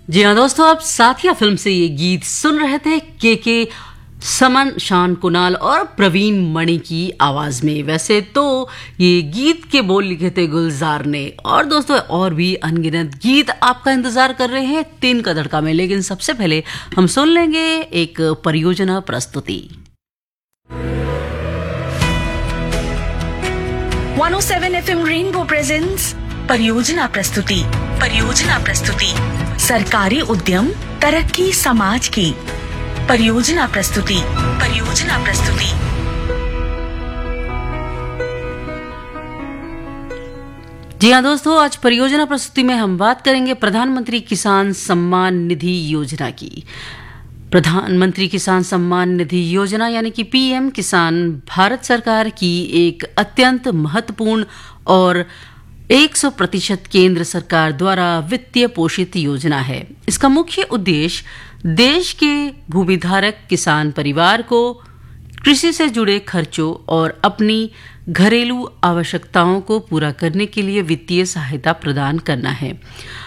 जी हाँ दोस्तों, आप साथिया फिल्म से ये गीत सुन रहे थे के समन, शान कुणाल और प्रवीण मणि की आवाज में। वैसे तो ये गीत के बोल लिखे थे गुलजार ने, और दोस्तों और भी अनगिनत गीत आपका इंतजार कर रहे हैं 3 का धड़का में। लेकिन सबसे पहले हम सुन लेंगे एक परियोजना प्रस्तुति। 107 FM रेनबो प्रेजेंट्स परियोजना प्रस्तुति। परियोजना प्रस्तुति सरकारी उद्यम तरक्की समाज की। परियोजना प्रस्तुति। परियोजना प्रस्तुति। जी हाँ दोस्तों, आज परियोजना प्रस्तुति में हम बात करेंगे प्रधानमंत्री किसान सम्मान निधि योजना की। प्रधानमंत्री किसान सम्मान निधि योजना यानी कि पीएम किसान भारत सरकार की एक अत्यंत महत्वपूर्ण और 100% केंद्र सरकार द्वारा वित्तीय पोषित योजना है। इसका मुख्य उद्देश्य देश के भूमिधारक किसान परिवार को कृषि से जुड़े खर्चों और अपनी घरेलू आवश्यकताओं को पूरा करने के लिए वित्तीय सहायता प्रदान करना है।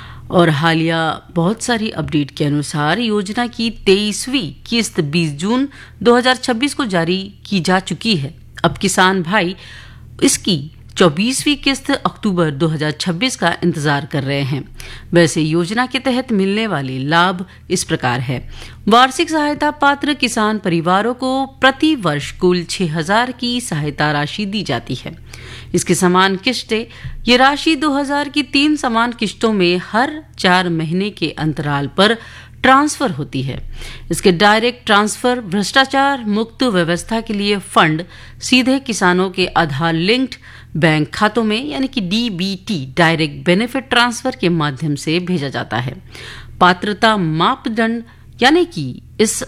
और हालिया बहुत सारी अपडेट के अनुसार योजना की 23वीं किस्त 20 जून 2026 को जारी की जा चुकी है। अब किसान भाई इसकी 24वीं किस्त अक्टूबर 2026 का इंतजार कर रहे हैं। वैसे योजना के तहत मिलने वाले लाभ इस प्रकार है। वार्षिक सहायता पात्र किसान परिवारों को प्रति वर्ष कुल 6,000 की सहायता राशि दी जाती है। इसकी समान किस्तें, ये राशि 2000 की 3 समान किस्तों में हर 4 महीने के अंतराल पर ट्रांसफर होती है। इसके डायरेक्ट ट्रांसफर भ्रष्टाचार मुक्त व्यवस्था के लिए फंड सीधे किसानों के आधार लिंक्ड बैंक खातों में यानी कि डीबीटी डायरेक्ट बेनिफिट ट्रांसफर के माध्यम से भेजा जाता है। पात्रता मापदंड यानी कि इस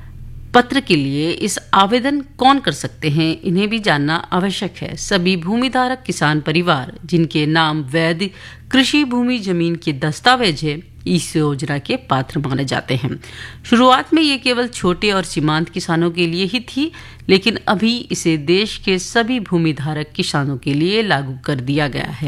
पत्र के लिए इस आवेदन कौन कर सकते हैं, इन्हें भी जानना आवश्यक है। सभी भूमिधारक किसान परिवार जिनके नाम वैध कृषि भूमि जमीन के दस्तावेज है इस योजना के पात्र माने जाते हैं। शुरुआत में ये केवल छोटे और सीमांत किसानों के लिए ही थी, लेकिन अभी इसे देश के सभी भूमिधारक किसानों के लिए लागू कर दिया गया है।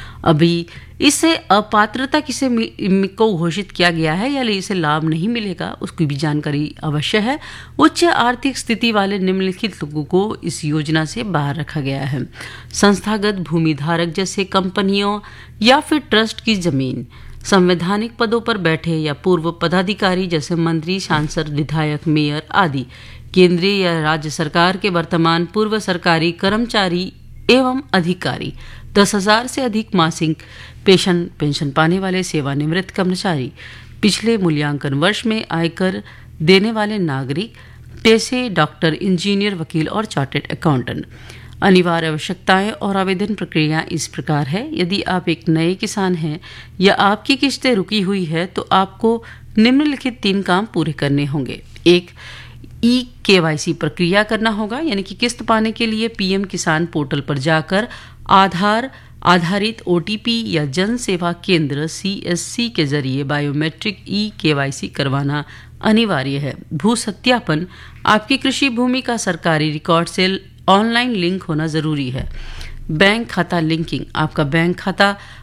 अभी इससे अपात्रता किसे को घोषित किया गया है या इसे लाभ नहीं मिलेगा, उसकी भी जानकारी अवश्य है। उच्च आर्थिक स्थिति वाले निम्नलिखित लोगों को इस योजना से बाहर रखा गया है। संस्थागत भूमिधारक जैसे कंपनियों या फिर ट्रस्ट की जमीन, संवैधानिक पदों पर बैठे या पूर्व पदाधिकारी जैसे मंत्री, सांसद, विधायक, मेयर आदि, केंद्रीय या राज्य सरकार के वर्तमान पूर्व सरकारी कर्मचारी एवं अधिकारी, 10,000 से अधिक मासिक पेंशन पाने वाले सेवानिवृत्त कर्मचारी, पिछले मूल्यांकन वर्ष में आयकर देने वाले नागरिक, पेशे डॉक्टर, इंजीनियर, वकील और चार्टर्ड अकाउंटेंट। अनिवार्य आवश्यकताएं और आवेदन प्रक्रिया इस प्रकार है। यदि आप एक नए किसान हैं या आपकी किस्तें रुकी हुई है तो आपको निम्नलिखित 3 काम पूरे करने होंगे। 1, KYC प्रक्रिया करना होगा, यानी कि किस्त पाने के लिए पीएम किसान पोर्टल पर जाकर आधार आधारित OTP या जन सेवा केंद्र CSC के जरिए बायोमेट्रिक KYC करवाना अनिवार्य है। भू सत्यापन, आपकी कृषि भूमि का सरकारी रिकॉर्ड से ऑनलाइन लिंक होना जरूरी है। बैंक खाता लिंकिंग, आपका बैंक खाता